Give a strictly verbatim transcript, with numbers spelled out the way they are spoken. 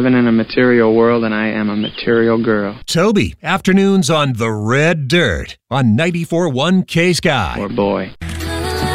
living in a material world, and I am a material girl. Toby, afternoons on The Red Dirt on ninety-four point one K-Sky. Or boy.